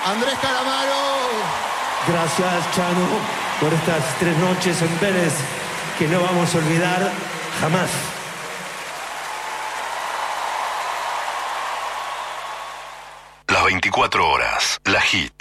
Andrés Calamaro. Gracias, Chano, por estas 3 noches en Vélez que no vamos a olvidar jamás. Las 24 horas, la hit.